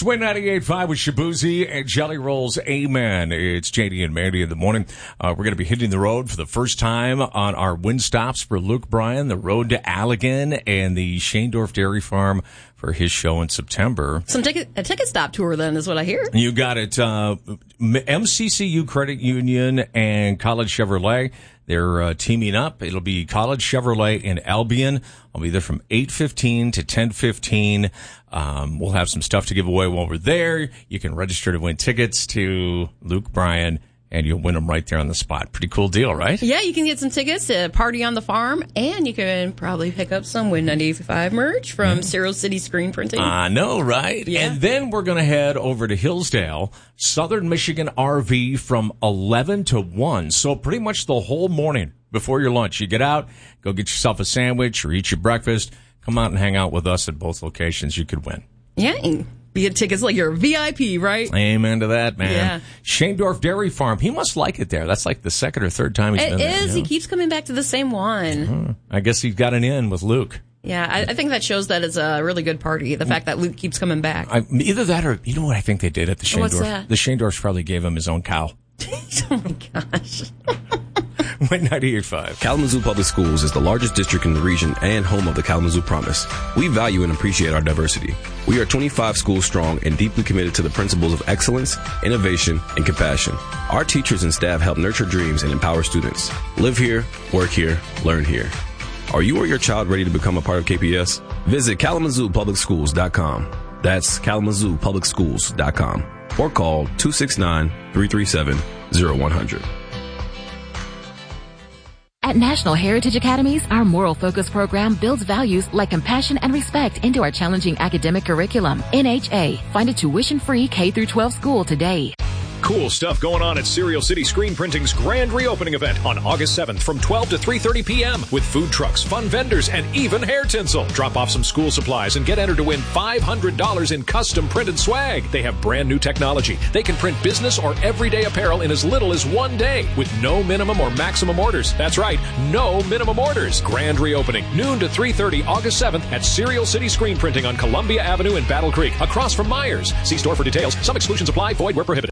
Swing 98.5 with Shabuzi and Jelly Rolls. Amen. It's JD and Mandy in the morning. We're going to be hitting the road for the first time on our wind stops for Luke Bryan, the road to Allegan and the Shaendorf Dairy Farm for his show in September. A ticket stop tour then is what I hear. You got it. MCCU Credit Union and College Chevrolet. They're teaming up. It'll be College Chevrolet in Albion. I'll be there from 8:15 to 10:15. We'll have some stuff to give away while we're there. You can register to win tickets to Luke Bryan, and you'll win them right there on the spot. Pretty cool deal, right? Yeah, you can get some tickets to Party on the Farm, and you can probably pick up some Win 95 merch from Cereal City Screen Printing. I know, right? Yeah. And then we're going to head over to Hillsdale, Southern Michigan RV from 11 to 1. So pretty much the whole morning before your lunch. You get out, go get yourself a sandwich or eat your breakfast. Come out and hang out with us at both locations. You could win. Yeah, you get tickets like your VIP, right? Amen to that, man. Yeah. Shaendorf Dairy Farm. He must like it there. That's like the second or third time he's been there. It is. He keeps coming back to the same one. I guess he's got an in with Luke. Yeah, I think that shows that it's a really good party, the fact that Luke keeps coming back. Either that or, you know what I think they did at the Shaendorf? What's that? The Shaendorfs probably gave him his own cow. Oh, my gosh. Win 98.5. Kalamazoo Public Schools is the largest district in the region and home of the Kalamazoo Promise. We value and appreciate our diversity. We are 25 schools strong and deeply committed to the principles of excellence, innovation, and compassion. Our teachers and staff help nurture dreams and empower students. Live here, work here, learn here. Are you or your child ready to become a part of KPS? Visit KalamazooPublicSchools.com. That's KalamazooPublicSchools.com. Or call 269-337-0100. At National Heritage Academies, our moral focus program builds values like compassion and respect into our challenging academic curriculum. NHA. Find a tuition-free K-12 school today. Cool stuff going on at Cereal City Screen Printing's grand reopening event on August 7th from 12 to 3:30 p.m. with food trucks, fun vendors, and even hair tinsel. Drop off some school supplies and get entered to win $500 in custom printed swag. They have brand new technology. They can print business or everyday apparel in as little as 1 day with no minimum or maximum orders. That's right, no minimum orders. Grand reopening, noon to 3:30 August 7th at Cereal City Screen Printing on Columbia Avenue in Battle Creek, across from Myers. See store for details. Some exclusions apply. Void where prohibited.